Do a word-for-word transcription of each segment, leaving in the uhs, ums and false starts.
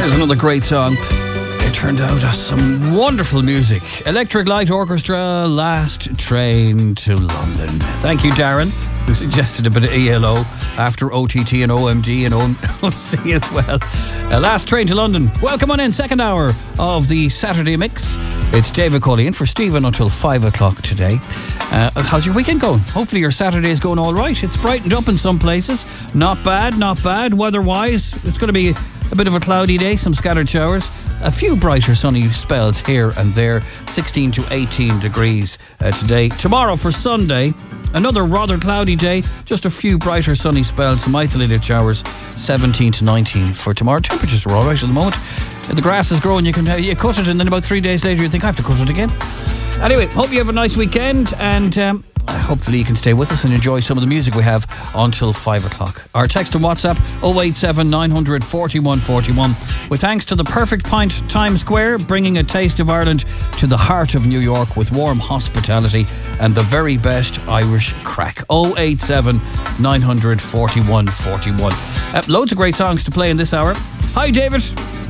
There's another great song. It turned out as some wonderful music. Electric Light Orchestra, Last Train to London. Thank you, Darren, who suggested a bit of E L O after O T T and O M D and O M C as well. Uh, Last Train to London. Welcome on in, second hour of the Saturday Mix. It's David Colley in for Stephen until five o'clock today. Uh, how's your weekend going? Hopefully your Saturday is going all right. It's brightened up in some places. Not bad, not bad. Weather-wise, it's going to be a bit of a cloudy day, some scattered showers. A few brighter sunny spells here and there. sixteen to eighteen degrees uh, today. Tomorrow for Sunday, another rather cloudy day. Just a few brighter sunny spells, some isolated showers. seventeen to nineteen for tomorrow. Temperatures are all right at the moment. The grass is growing. You can uh, you cut it, and then about three days later you think I have to cut it again. Anyway, hope you have a nice weekend, and um, hopefully you can stay with us and enjoy some of the music we have until five o'clock. Our text and WhatsApp oh eight seven nine hundred forty-one forty-one. With thanks to the Perfect Pint Times Square, bringing a taste of Ireland to the heart of New York with warm hospitality and the very best Irish crack. oh eight seven nine hundred forty-one forty-one. Uh, loads of great songs to play in this hour. Hi, David.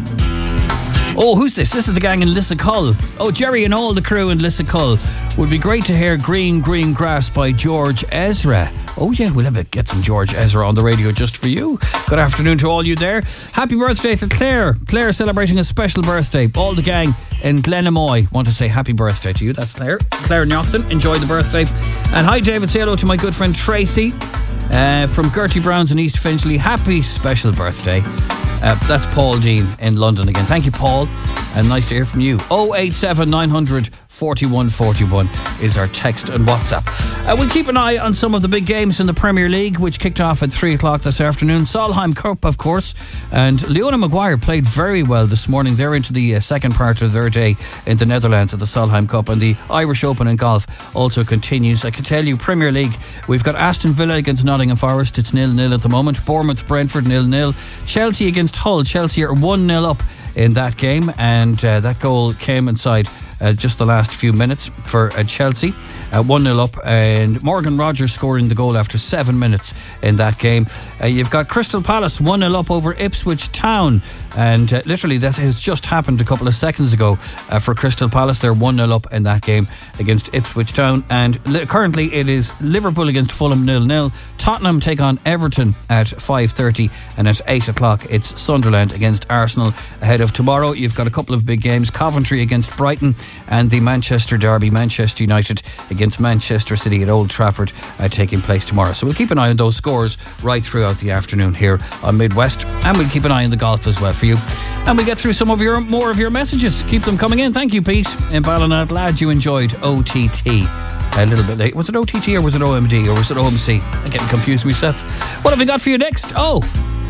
Oh, who's this? This is the gang in Lissacull. Oh, Jerry and all the crew in Lissacull. Would be great to hear Green Green Grass by George Ezra. Oh yeah, we'll have a, get some George Ezra on the radio just for you. Good afternoon to all you there. Happy birthday to Claire. Claire celebrating a special birthday. All the gang in Glenamoy want to say happy birthday to you. That's Claire. Claire Nyoxon. Enjoy the birthday. And hi, David. Say hello to my good friend Tracy uh, from Gertie Brown's in East Finchley. Happy special birthday. Uh, that's Paul Dean in London again. Thank you, Paul, and nice to hear from you. oh eight seven nine hundred forty-one forty-one is our text and WhatsApp. Uh, we'll keep an eye on some of the big games in the Premier League, which kicked off at three o'clock this afternoon. Solheim Cup, of course, and Leona Maguire played very well this morning. They're into the uh, second part of their day in the Netherlands at the Solheim Cup, and the Irish Open in golf also continues. I can tell you, Premier League, we've got Aston Villa against Nottingham Forest. It's nil nil at the moment. Bournemouth Brentford nil nil. Chelsea against Hull. Chelsea are one nil up in that game, and uh, that goal came inside uh, just the last few minutes for uh, Chelsea. Uh, one nil up, and Morgan Rogers scoring the goal after seven minutes in that game. Uh, you've got Crystal Palace one nil up over Ipswich Town, and uh, literally that has just happened a couple of seconds ago uh, for Crystal Palace. They're one nil up in that game against Ipswich Town, and li- currently it is Liverpool against Fulham nil nil. Tottenham take on Everton at five thirty, and at eight o'clock it's Sunderland against Arsenal. Ahead of tomorrow, you've got a couple of big games: Coventry against Brighton, and the Manchester derby, Manchester United against Manchester City at Old Trafford, uh, taking place tomorrow. So we'll keep an eye on those scores right throughout the afternoon here on Midwest, and we'll keep an eye on the golf as well for you. And we get through some of your more of your messages. Keep them coming in. Thank you, Pete in Ballina. Glad you enjoyed O T T. A little bit late. Was it O T T or was it O M D or was it O M C? I'm getting confused myself. What have we got for you next? Oh,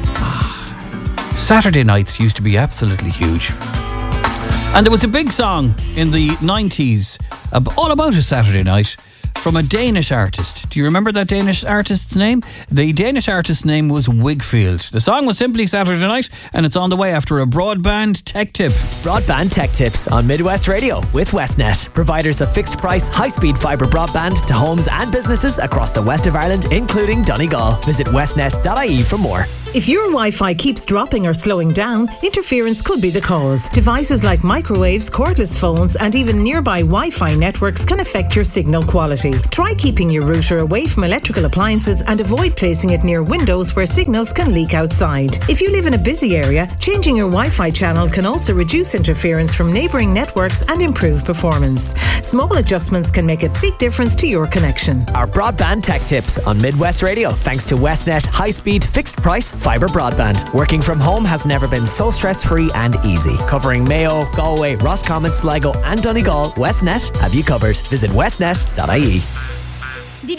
Saturday nights used to be absolutely huge. And there was a big song in the nineties all about a Saturday night from a Danish artist. Do you remember that Danish artist's name? The Danish artist's name was Wigfield. The song was simply Saturday Night, and it's on the way after a broadband tech tip. Broadband tech tips on Midwest Radio with Westnet, providers of fixed price, high-speed fibre broadband to homes and businesses across the west of Ireland, including Donegal. Visit westnet dot I E for more. If your Wi-Fi keeps dropping or slowing down, interference could be the cause. Devices like microwaves, cordless phones, and even nearby Wi-Fi networks can affect your signal quality. Try keeping your router away from electrical appliances and avoid placing it near windows where signals can leak outside. If you live in a busy area, changing your Wi-Fi channel can also reduce interference from neighbouring networks and improve performance. Small adjustments can make a big difference to your connection. Our broadband tech tips on Midwest Radio, thanks to Westnet high-speed, fixed-price fibre broadband. Working from home has never been so stress-free and easy. Covering Mayo, Galway, Roscommon, Sligo and Donegal, Westnet have you covered. Visit westnet dot I E.